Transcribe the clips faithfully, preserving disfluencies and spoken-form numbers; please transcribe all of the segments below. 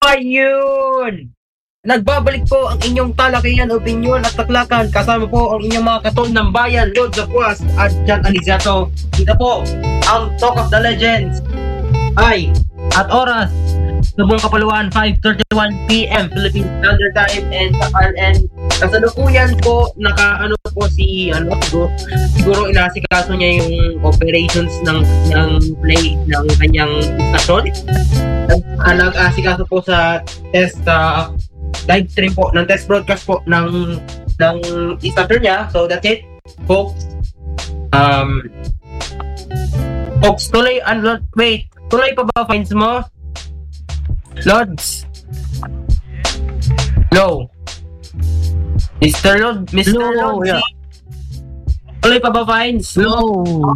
Ayun! Nagbabalik po ang inyong talakayan, opinion at taklakan. Kasama po ang inyong mga katol ng bayan, Lord Zapuas at John Anizato. Ito po ang Talk of the Legends. Ay, at oras sa buong kapaluan, five thirty-one p.m. Philippine Standard Time, and sa R N kasalukuyan po naka ano po si ano siguro, siguro inasikaso niya yung operations ng ng play ng kanyang station. Nag-asikaso po sa test uh, live stream po ng test broadcast po ng ng station niya. So that's it, folks. Um, folks, tuloy and wait, tuloy pa ba finds mo? Lods. Low. Mister Lod, Mister Low, Lod. yeah. Tuloy pa ba finds? Low.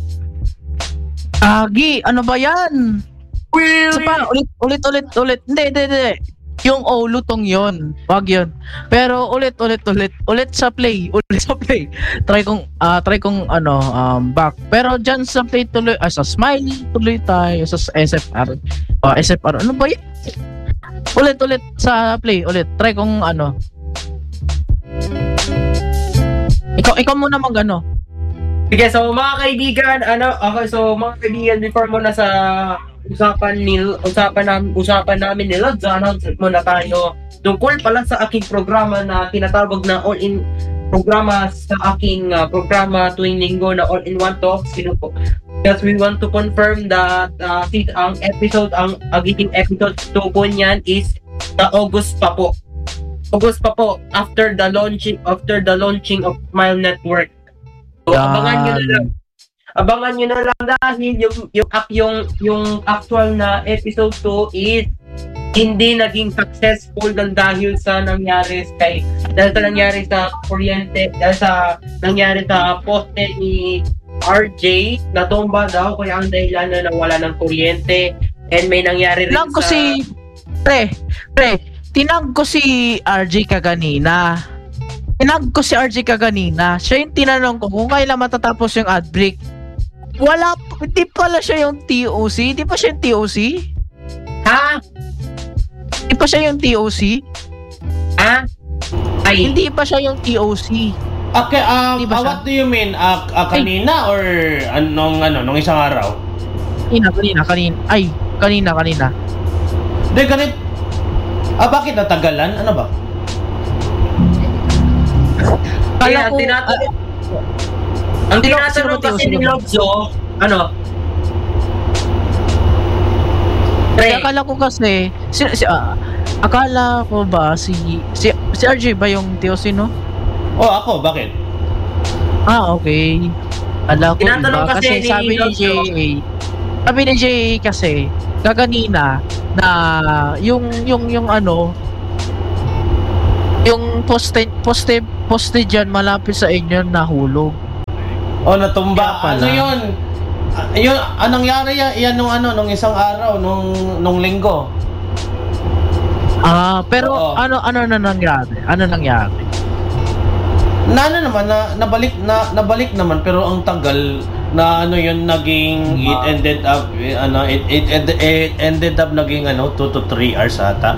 Agi, ano ba yan? Isa pa, ulit, ulit, ulit, ulit. Hindi, hindi, hindi. Yung O, lutong yun. Wag yun. Pero ulit, ulit, ulit. Ulit sa play. Ulit sa play. Try kong, ah, try kong, ano, um, back. Pero dyan sa play tuloy, ah, sa smiley, tuloy tayo. Sa S F R. Ah, S F R. Ano ba yun? Ulit, ulit sa play. Ulit. Try kong, ano. Ikaw, ikaw muna mag, ano. Sige, so mga kaibigan, ano, okay, so mga kaibigan, before mo na sa usapan ni usapan namin usapan namin ni Lord, announcement muna tayo tungkol pala sa aking programa na tinatawag na all-in programa sa aking uh, programa tuwing linggo na all-in-one talks. Sino po? Because we want to confirm that uh, since ang episode, ang agiging episode two po niyan is sa August pa po. August pa po after the launching after the launching of Smile Network. So, Yan. abangan nyo na lang. Abangan nyo na lang dahil yung yung yung yung actual na episode two is hindi naging successful ng dahil sa nangyari kay dahil sa nangyari sa kuryente, dahil sa nangyari sa poste ni R J, natumba daw kaya ang dahilan na nawala ng kuryente, and may nangyari rin Tinag ko sa si pre, pre, tinag ko si R J kaganina. Tinag ko si R J kaganina. Siya yung tinanong ko kung kailan matatapos yung ad break. Wala, hindi pala siya yung T O C. Hindi pa siya yung T O C. Ha? Hindi pa siya yung T O C. Ha? Ay, Hindi pa siya yung T O C. Okay, um, Di ba uh, siya? what do you mean? Uh, uh, kanina or anong ano, nung isang araw? Kanina, kanina, kanina. Ay, kanina, kanina. Hindi, ganit. Ah, bakit natagalan? Ano ba? kaya Kala ko, tinatanong ah, ang sino- tinatanong sino ba kasi Tio? ni Sino ba? Lodzo, ano? Pre, akala ko kasi, si, si, ah, akala ko ba si, si, si R J ba yung T O C, no? Oh, ako, bakit? Ah, okay. Akala ko Tinatanong iba. kasi Kasi ni sabi ni Lodzo. J A, sabi ni J A kasi, kaganina, na yung, yung, yung ano, yung poste, poste, poste dyan malapit sa inyo nahulog. Oh, natumba. Kaya pala. Ano yun? Ah, yun, anong nangyari yan, yan nung ano, nung isang araw, nung, nung linggo? Ah, pero Oo. ano, ano na nangyari? Ano nangyari? Na ano naman, na, nabalik, na, nabalik naman, pero ang tagal na ano yun, naging, it ended up, eh, ano, it, it, it, it ended up naging ano, two to three hours ata.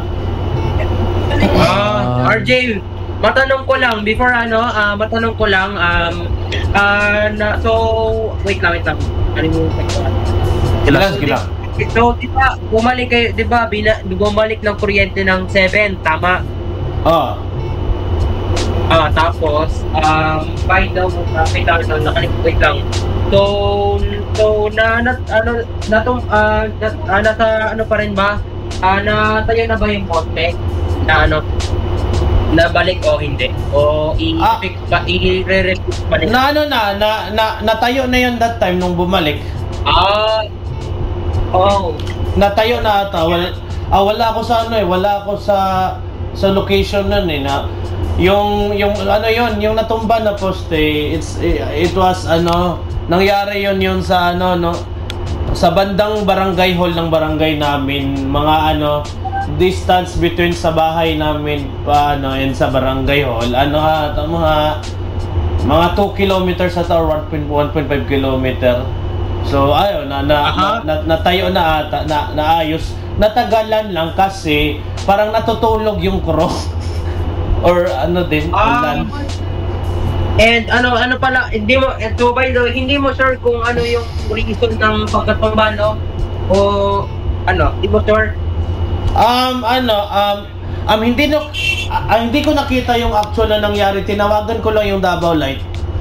Ah, R J, matanong ko lang before ano, ah matanong ko lang um ah na so wait lang, wait lang. Kalimutan ko. Kailan, kailan? So, di ba, bumalik kayo, di ba, bina, bumalik ng kuryente ng seven, tama? Oh, Ah, tapos, um, by the wait lang, nakalimutan lang. So, so, na, na ano, natum, ah, na, ah, nasa, ano pa rin ba? Ah, natayo na ba yung poste? Na ano, nabalik o hindi? O Ah. i-fix ba, i-re-refix pa rin? na ano na, na, na, natayo na yun that time nung bumalik. Ah, oh, Natayo na ata. Wala, ah, wala ako sa ano eh, wala ako sa sa location nun eh na yung yung ano yon, yung natumba na poste, it's it was ano, nangyari yon yun sa ano no sa bandang barangay hall ng barangay namin, mga ano distance between sa bahay namin pa ano and sa barangay hall ano ata mga mga two kilometers at or one point five kilometer. So ayun, na, na, Aha. na, na, natayo na ata, na, naayos. Natagalan lang kasi parang natutulog yung crow. Or ano din, Ah. ulan. And ano ano pala, hindi mo, and so by the way, hindi mo sure kung ano yung reason ng pagkatumba, no? O ano, hindi mo sure? Um, ano, um, um, hindi no, ah, hindi ko nakita yung actual na nangyari. Tinawagan ko lang yung Davao Light.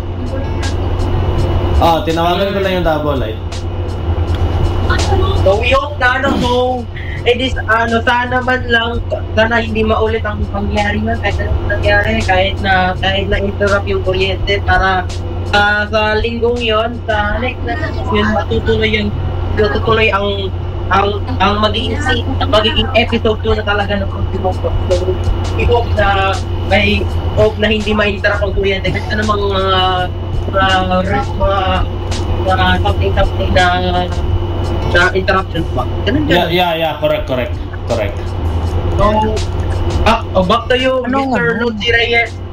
Oh, tinawagan ko lang yung Davao Light. So we hope na ano, so it is ano, sana man lang, sana hindi maulit ang pangyari na kahit anong nangyari, kahit na kahit na interrupt yung kuryente para ah, sa linggong yon, sa next na yun matutuloy yung matutuloy ang ang ang magiging si ang magiging episode two na talaga ng Ultimo. So we hope na may hope na hindi ma-interrupt ang kuryente kahit anong mga mga mga mga something something na na interruptions ba? Ganun Yeah, ganun. yeah, yeah, correct, correct, correct. So, back, oh, back to you, Ano Mister nga? Lucy Reyes.